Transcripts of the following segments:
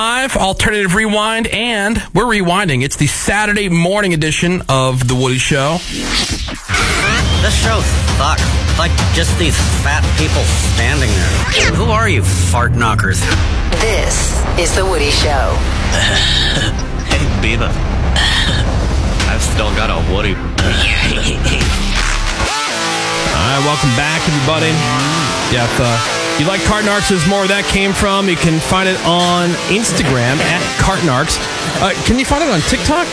Live Alternative Rewind, and we're rewinding. It's the Saturday morning edition of The Woody Show. This show sucks. It's like just these fat people standing there. Who are you, fart knockers? This is The Woody Show. Hey, Beaver. I've still got a Woody. All right, welcome back, everybody. Yeah, if you like Cartnarks, there's more where that came from. You can find it on Instagram at Cartnarks. Can you find it on TikTok?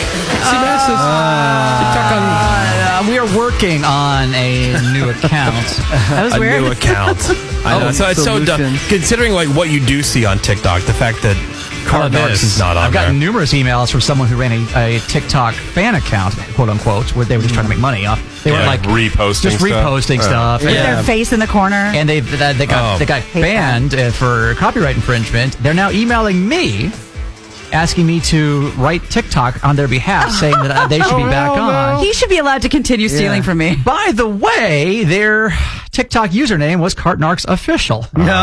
TikTok on... we are working on a new account. That was weird. New account. I know. So it's so dumb. Considering like what you do see on TikTok, the fact that Cartnarks is not on I've there. gotten numerous emails from someone who ran a TikTok fan account, quote unquote, where they were just trying to make money off. They were like reposting stuff with their face in the corner, and they got banned for copyright infringement. They're now emailing me, asking me to write TikTok on their behalf, saying that they should be back on. He should be allowed to continue stealing from me. By the way, their TikTok username was Cartnarks Official.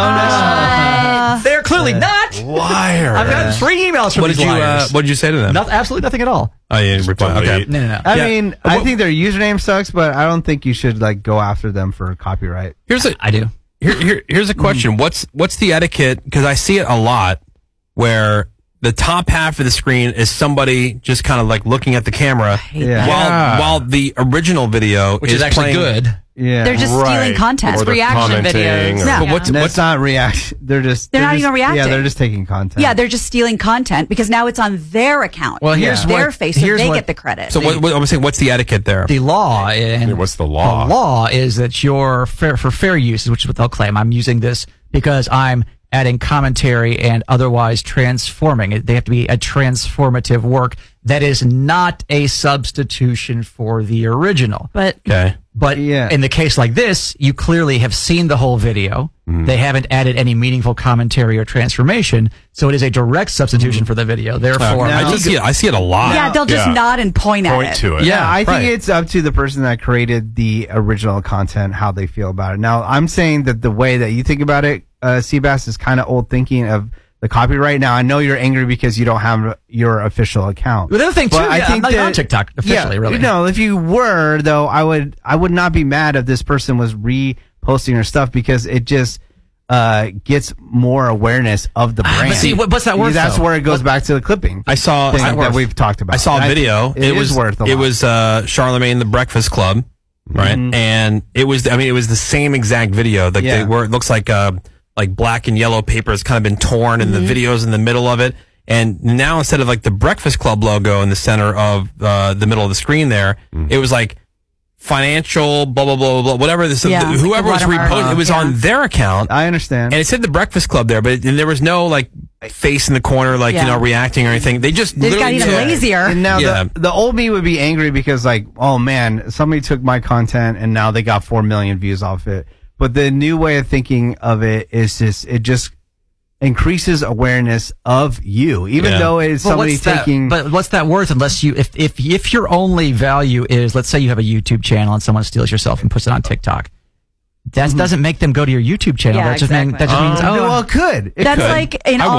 No. They're clearly not. Liar. I've gotten 3 emails from these liars. What did you say to them? Absolutely nothing at all. Oh, you didn't reply. Okay. No. I mean, I think their username sucks, but I don't think you should like go after them for copyright. I do. Here's a question. What's the etiquette? Because I see it a lot where the top half of the screen is somebody just kind of like looking at the camera while the original video is actually playing good. Yeah, they're just stealing content. Or Reaction videos. Yeah. But what's not reaction? They're not even reacting. Yeah, they're just taking content. Yeah, they're just stealing content because now it's on their account. Well, here's their face, so they get the credit. So I'm saying, what's the etiquette there? The law, and what's the law? The law is that for fair use, which is what they'll claim. I'm using this because I'm adding commentary and otherwise transforming. They have to be a transformative work that is not a substitution for the original. But in the case like this, you clearly have seen the whole video. They haven't added any meaningful commentary or transformation, so it is a direct substitution for the video. Therefore, I see it a lot. Yeah, they'll just nod and point at it. to it. Yeah, I think it's up to the person that created the original content how they feel about it. Now, I'm saying that the way that you think about it, Seabass, is kind of old thinking of the copyright. Now, I know you're angry because you don't have your official account. The other thing too, I think I'm not on TikTok officially. Really, no. If you were though, I would not be mad if this person was reposting her stuff because it just gets more awareness of the brand. But see, what's that worth? That's where it goes back to the clipping. I saw that we've talked about. I saw a video. It was worth a lot. It was Charlemagne the Breakfast Club, right? And it was the same exact video. Like they were. It looks like black and yellow paper has kind of been torn, and the video's in the middle of it. And now instead of like the Breakfast Club logo in the center of the middle of the screen there, it was like financial blah blah blah blah whatever this whoever was reposting it was on their account. I understand, and it said the Breakfast Club there, but there was no like face in the corner reacting or anything. They got even lazier. And now the old me would be angry because like, oh man, somebody took my content and now they got 4 million views off it. But the new way of thinking of it is it just increases awareness of you, even though it's somebody taking. But what's that worth unless if your only value is, let's say you have a YouTube channel and someone steals your stuff and puts it on TikTok. That doesn't make them go to your YouTube channel. Yeah, that just means well, it could. That's could. like in all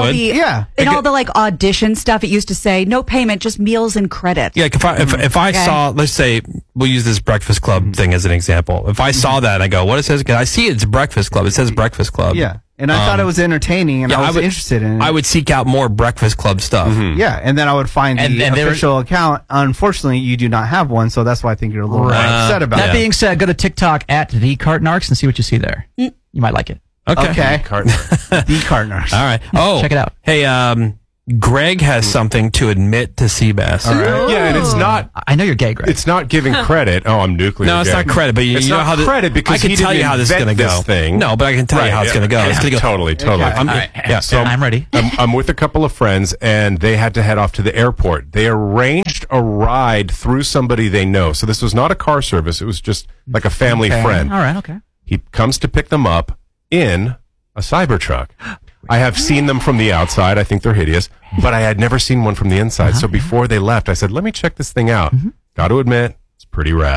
the like audition stuff. It used to say no payment, just meals and credit. Yeah, if I saw, let's say we'll use this Breakfast Club thing as an example. If I saw that and I go, what it says? I see it's Breakfast Club. It says Breakfast Club. Yeah. And I thought it was entertaining, and I was interested in it. I would seek out more Breakfast Club stuff. Yeah, and then I would find the official account. Unfortunately, you do not have one, so that's why I think you're a little upset about it. That being said, go to TikTok at the Cartnarks and see what you see there. You might like it. Okay. The Cartnarks. All right. Oh, check it out. Hey, Greg has something to admit to Seabass. All right. Yeah, and it's not. I know you're gay, Greg. It's not giving credit. Oh, I'm nuclear. No, it's not credit, but you know how credit because I can tell you how this is going to go. Thing. No, but I can tell you how it's going to go. It's going to go totally. Okay. So I'm ready. I'm with a couple of friends, and they had to head off to the airport. They arranged a ride through somebody they know. So this was not a car service. It was just like a family friend. All right. Okay. He comes to pick them up in a Cybertruck. I have seen them from the outside. I think they're hideous, but I had never seen one from the inside. So before they left, I said, let me check this thing out. Got to admit, it's pretty rad.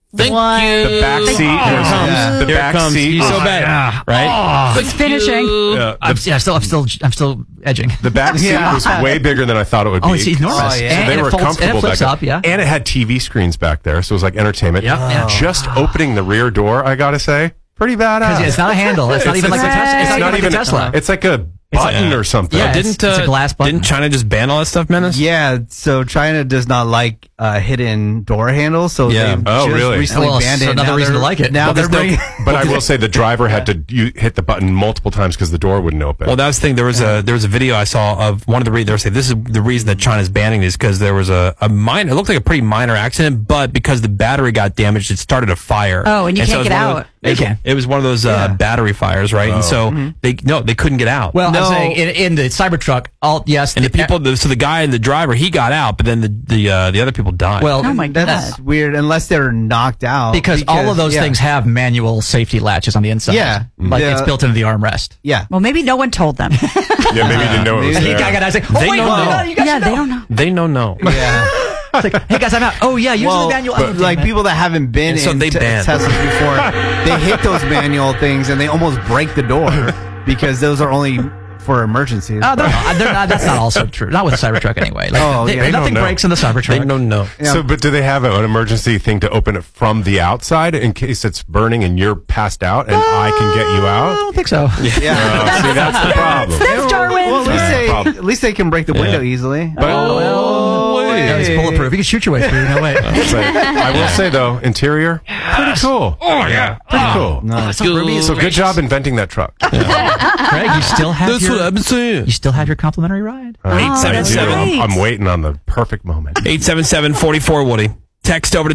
Thank you. The back seat. Here it comes. The Here back it comes. seat. He's so bad. Right? It's finishing. I'm still edging. The back seat was way bigger than I thought it would be. Oh, it's enormous. Oh, yeah. So And they it were folds- comfortable and it flips back up, yeah. And it had TV screens back there, so it was like entertainment. Yep. Yeah. Just opening the rear door, I gotta say, pretty badass. It's not a handle. It's not even like a Tesla. It's not even like a Tesla. It's like a button or something. Yeah, it's a glass button. Didn't China just ban all that stuff, Menace? Yeah, so China does not like hidden door handles, so Yeah. they've Oh, just really? recently Well, banned so it. another Now reason to they're- like it. Now Well, they're there's no- bringing. But I will say the driver had to hit the button multiple times because the door wouldn't open. Well, that was the thing. There was a video I saw of one of the reasons. They were saying this is the reason that China's banning these because there was a minor. It looked like a pretty minor accident, but because the battery got damaged, it started a fire. Oh, and you can't it was get one of out. those- It was one of those battery fires, right? And so they couldn't get out. Well, No. I'm saying in the Cybertruck, yes, and the people, so the guy and the driver, he got out, but then the other people died. well, Oh my God. That's weird, unless they're knocked out. because all of those yeah. things have manual safety latches on the inside. Yeah. like Yeah. it's built into the armrest. Yeah. Well, maybe no one told them. yeah, maybe you didn't know it was Maybe- And the there. guy got out and say, They wait, don't hold know. on, you guys yeah, should they know. don't know. they know. Yeah. It's like, hey guys, I'm out. Oh yeah, use the manual. But, like people that haven't been And so in they banned. Teslas before, they hit those manual things and they almost break the door because those are only for emergencies. Oh, they're not. That's not also true. Not with the Cybertruck anyway. Like, Oh, yeah. They nothing don't know. breaks in the They Cybertruck. don't know. Yeah. So, but do they have an emergency thing to open it from the outside in case it's burning and you're passed out and I can get you I out? don't think so. yeah. See, that's the problem. That's Darwin. Well, problem. at least they can break the window easily. But Yeah, it's bulletproof. You can shoot your way through. No way. but I will say though, interior pretty cool. Oh yeah, pretty cool. Nice. So good job inventing that truck. Greg, you still have That's what I've been saying. you still have your complimentary ride. I do. 877 I'm waiting on the perfect moment. 877-44 Woody. Text over to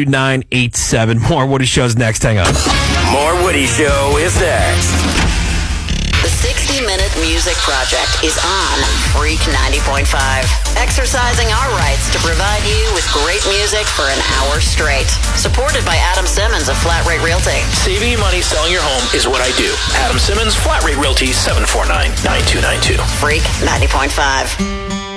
22987. More Woody shows next. Hang on. More Woody Show is next. The 60-Minute Music Project is on Freak 90.5, exercising our rights to provide you with great music for an hour straight. Supported by Adam Simmons of Flat Rate Realty. Saving you money selling your home is what I do. Adam Simmons, Flat Rate Realty, 749-9292. Freak 90.5.